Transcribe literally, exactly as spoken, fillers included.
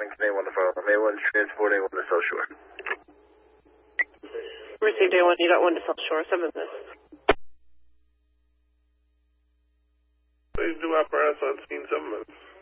Wellington A one to Farland. A one transport A one to South Shore. Received A one, you got one to South Shore, seven this. Please do apparatus on scene, seven minutes.